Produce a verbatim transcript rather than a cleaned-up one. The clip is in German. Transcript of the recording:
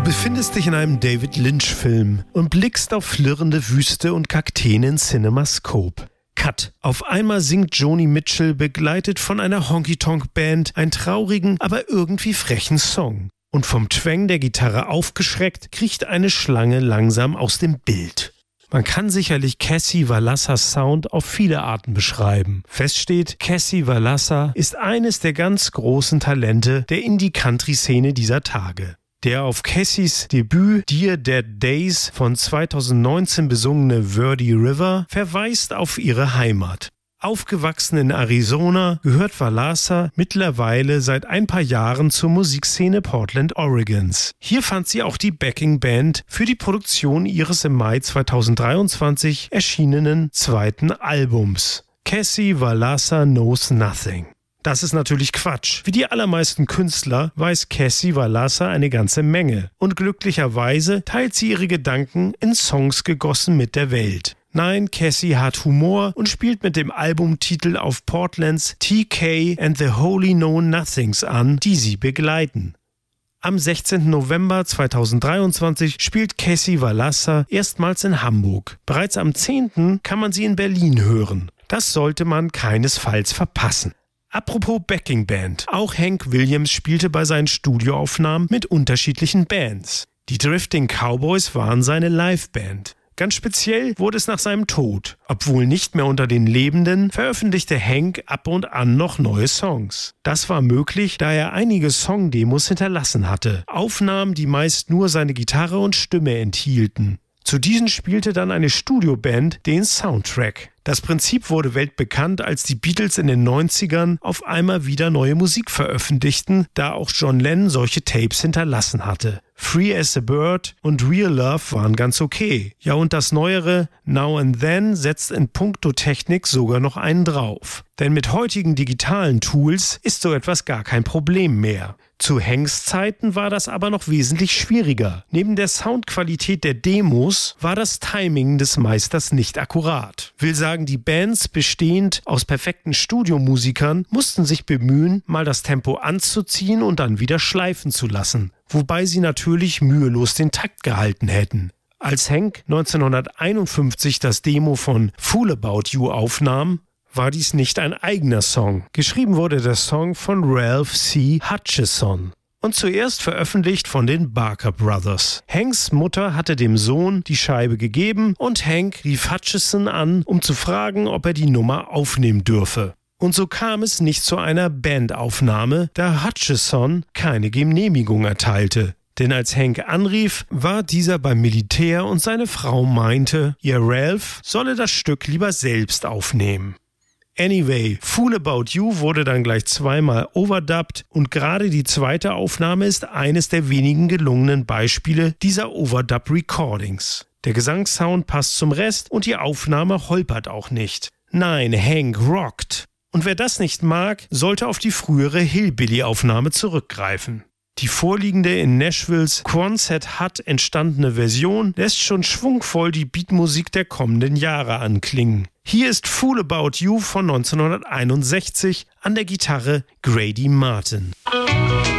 befindest dich in einem David Lynch-Film und blickst auf flirrende Wüste und Kakteen in CinemaScope. Cut. Auf einmal singt Joni Mitchell, begleitet von einer Honky-Tonk-Band, einen traurigen, aber irgendwie frechen Song. Und vom Twang der Gitarre aufgeschreckt, kriecht eine Schlange langsam aus dem Bild. Man kann sicherlich Cassie Valassas Sound auf viele Arten beschreiben. Fest steht, Cassie Valassa ist eines der ganz großen Talente der Indie-Country-Szene dieser Tage. Der auf Cassies Debüt Dear Dead Days von zweitausendneunzehn besungene Verde River verweist auf ihre Heimat. Aufgewachsen in Arizona gehört Valassa mittlerweile seit ein paar Jahren zur Musikszene Portland, Oregons. Hier fand sie auch die Backing-Band für die Produktion ihres im Mai zweitausenddreiundzwanzig erschienenen zweiten Albums. Cassie Valassa Knows Nothing. Das ist natürlich Quatsch. Wie die allermeisten Künstler weiß Cassie Valassa eine ganze Menge. Und glücklicherweise teilt sie ihre Gedanken in Songs gegossen mit der Welt. Nein, Cassie hat Humor und spielt mit dem Albumtitel auf Portlands T K and the Holy Know Nothings an, die sie begleiten. Am sechzehnten November zweitausenddreiundzwanzig spielt Cassie Valassa erstmals in Hamburg. Bereits am zehnten kann man sie in Berlin hören. Das sollte man keinesfalls verpassen. Apropos Backing Band. Auch Hank Williams spielte bei seinen Studioaufnahmen mit unterschiedlichen Bands. Die Drifting Cowboys waren seine Liveband. Ganz speziell wurde es nach seinem Tod. Obwohl nicht mehr unter den Lebenden, veröffentlichte Hank ab und an noch neue Songs. Das war möglich, da er einige Songdemos hinterlassen hatte. Aufnahmen, die meist nur seine Gitarre und Stimme enthielten. Zu diesen spielte dann eine Studioband den Soundtrack. Das Prinzip wurde weltbekannt, als die Beatles in den neunzigern auf einmal wieder neue Musik veröffentlichten, da auch John Lennon solche Tapes hinterlassen hatte. Free as a Bird und Real Love waren ganz okay. Ja, und das neuere Now and Then setzt in puncto Technik sogar noch einen drauf. Denn mit heutigen digitalen Tools ist so etwas gar kein Problem mehr. Zu Hanks Zeiten war das aber noch wesentlich schwieriger. Neben der Soundqualität der Demos war das Timing des Meisters nicht akkurat. Will sagen, die Bands, bestehend aus perfekten Studiomusikern, mussten sich bemühen, mal das Tempo anzuziehen und dann wieder schleifen zu lassen. Wobei sie natürlich mühelos den Takt gehalten hätten. Als Hank neunzehnhunderteinundfünfzig das Demo von Fool About You aufnahm, war dies nicht ein eigener Song. Geschrieben wurde der Song von Ralph C. Hutchison und zuerst veröffentlicht von den Barker Brothers. Hanks Mutter hatte dem Sohn die Scheibe gegeben und Hank rief Hutchison an, um zu fragen, ob er die Nummer aufnehmen dürfe. Und so kam es nicht zu einer Bandaufnahme, da Hutchison keine Genehmigung erteilte. Denn als Hank anrief, war dieser beim Militär und seine Frau meinte, ihr Ralph solle das Stück lieber selbst aufnehmen. Anyway, Fool About You wurde dann gleich zweimal overdubbed und gerade die zweite Aufnahme ist eines der wenigen gelungenen Beispiele dieser Overdub-Recordings. Der Gesangssound passt zum Rest und die Aufnahme holpert auch nicht. Nein, Hank rockt. Und wer das nicht mag, sollte auf die frühere Hillbilly-Aufnahme zurückgreifen. Die vorliegende in Nashvilles Quonset Hut entstandene Version lässt schon schwungvoll die Beatmusik der kommenden Jahre anklingen. Hier ist Fool About You von neunzehnhunderteinundsechzig, an der Gitarre Grady Martin.